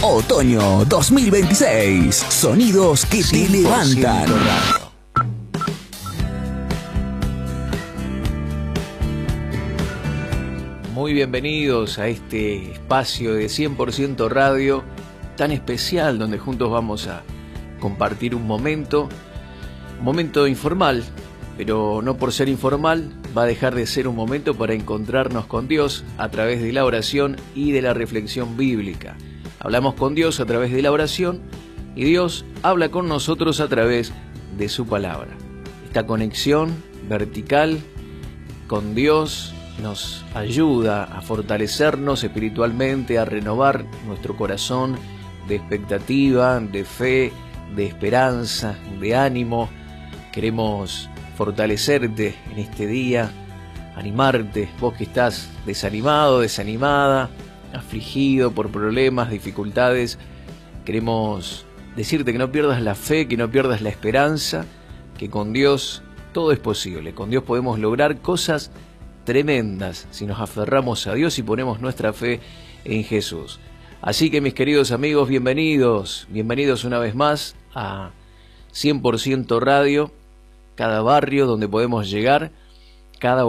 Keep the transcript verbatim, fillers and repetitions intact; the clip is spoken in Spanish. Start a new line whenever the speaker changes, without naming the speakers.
Otoño dos mil veintiséis. Sonidos que te levantan.
Muy bienvenidos a este espacio de cien por ciento Radio tan especial, donde juntos vamos a compartir un momento, un momento informal, pero no por ser informal va a dejar de ser un momento para encontrarnos con Dios a través de la oración y de la reflexión bíblica. Hablamos con Dios a través de la oración y Dios habla con nosotros a través de su palabra. Esta conexión vertical con Dios nos ayuda a fortalecernos espiritualmente, a renovar nuestro corazón de expectativa, de fe, de esperanza, de ánimo. Queremos fortalecerte en este día, animarte, vos que estás desanimado, desanimada, afligido por problemas, dificultades. Queremos decirte que no pierdas la fe, que no pierdas la esperanza, que con Dios todo es posible. Con Dios podemos lograr cosas tremendas si nos aferramos a Dios y ponemos nuestra fe en Jesús. Así que, mis queridos amigos, bienvenidos, bienvenidos una vez más a cien por ciento Radio, cada barrio donde podemos llegar, cada